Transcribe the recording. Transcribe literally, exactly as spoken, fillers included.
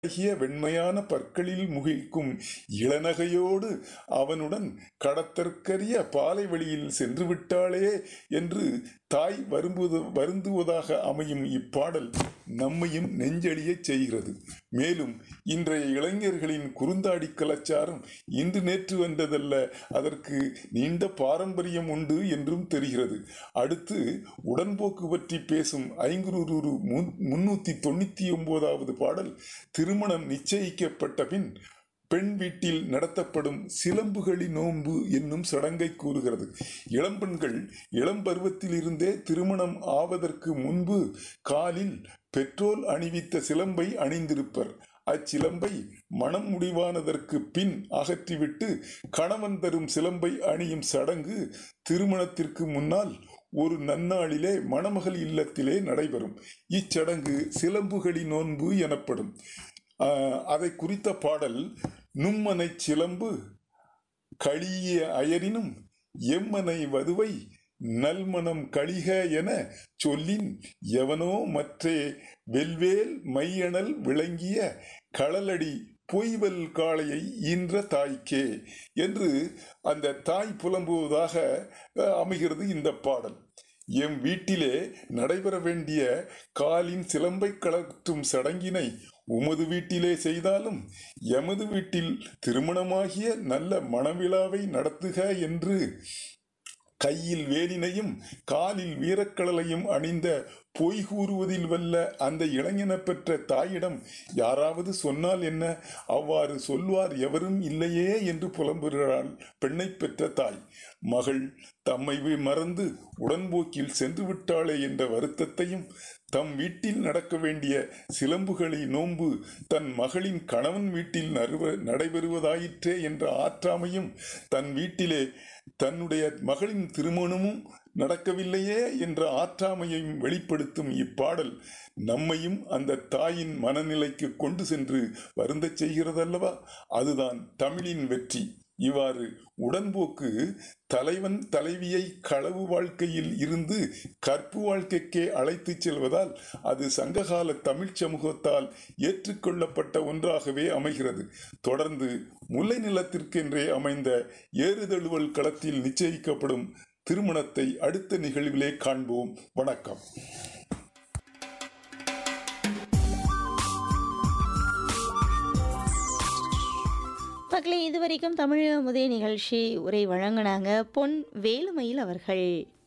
அழகிய வெண்மையான பற்களில் முகிழ்க்கும் இளநகையோடு அவனுடன் கடத்தற்கரிய பாலை வழியில் சென்று விட்டாளே என்று தாய் வரும்புவது வருந்துவதாக அமையும் இப்பாடல் நம்மையும் நெஞ்செழியச் செய்கிறது. மேலும் இன்றைய இளைஞர்களின் குறுந்தாடி கலாச்சாரம் இன்று நேற்று வந்ததல்ல, அதற்கு நீண்ட பாரம்பரியம் உண்டு என்றும் தெரிகிறது. அடுத்து உடன்போக்கு பற்றி பேசும் ஐங்குறு முன்னூத்தி தொண்ணூத்தி ஒன்பதாவது பாடல் திருமணம் நிச்சயிக்கப்பட்ட பின் பெண் வீட்டில் நடத்தப்படும் சிலம்புகளி நோன்பு என்னும் சடங்கை கூறுகிறது. இளம்பெண்கள் இளம் பருவத்தில் இருந்தே திருமணம் ஆவதற்கு முன்பு காலில் பெட்ரோல் அணிவித்த சிலம்பை அணிந்திருப்பர். அச்சிலம்பை மனம் முடிவானதற்கு பின் அகற்றிவிட்டு கணவன் தரும் சிலம்பை அணியும் சடங்கு திருமணத்திற்கு முன்னால் ஒரு நன்னாளிலே மணமகள் இல்லத்திலே நடைபெறும். இச்சடங்கு சிலம்புகளி நோன்பு எனப்படும். அதை குறித்த பாடல் நும்மனை சிலம்பு களிய அயரினும் எம்மனை வதுவை நல்மணம் கழிக என சொல்லின் எவனோ மற்றே வெல்வேல் மையணல் விளங்கிய களலடி பொய்வல் காளையை ஈன்ற தாய்க்கே என்று அந்த தாய் புலம்புவதாக அமைகிறது இந்த பாடல். எம் வீட்டிலே நடைபெற வேண்டிய காலின் சிலம்பை கழற்றும் சடங்கினை உமது வீட்டிலே செய்தாலும் எமது வீட்டில் திருமணமாகிய நல்ல மணவிழாவை நடத்துக என்று கையில் வேலினையும் காலில் வீரக்கடலையும் அணிந்த பொய் கூறுவதில் வல்ல அந்த இளைஞன பெற்ற தாயிடம் யாராவது சொன்னால் என்ன, அவ்வாறு சொல்வார் எவரும் இல்லையே என்று புலம்புகிறாள் பெண்ணை பெற்ற தாய். மகள் தம்மை மறந்து உடன்போக்கில் சென்று விட்டாளே என்ற வருத்தத்தையும், தம் வீட்டில் நடக்க வேண்டிய சிலம்புகளை நோன்பு தன் மகளின் கணவன் வீட்டில் நடைபெறுவதாயிற்றே என்ற ஆற்றாமையும், தன் வீட்டிலே தன்னுடைய மகளின் திருமணமும் நடக்கவில்லையே என்ற ஆற்றாமையையும் வெளிப்படுத்தும் இப்பாடல் நம்மையும் அந்த தாயின் மனநிலைக்கு கொண்டு சென்று வருந்தச் செய்கிறதல்லவா? அதுதான் தமிழின் வெற்றி. இவ்வாறு உடன்போக்கு தலைவன் தலைவியை களவு வாழ்க்கையில் இருந்து கற்பு வாழ்க்கைக்கே அழைத்துச் செல்வதால் அது சங்ககால தமிழ் சமூகத்தால் ஏற்றுக்கொள்ளப்பட்ட ஒன்றாகவே அமைகிறது. தொடர்ந்து முல்லை நிலத்திற்கென்றே அமைந்த ஏறுதழுவல் களத்தில் நிச்சயிக்கப்படும் திருமணத்தை அடுத்த நிகழ்விலே காண்போம். வணக்கம். மக்களே, இதுவரைக்கும் தமிழ் முதே நிகழ்ச்சி உரை வழங்கினாங்க பொன் வேலுமயில் அவர்கள்.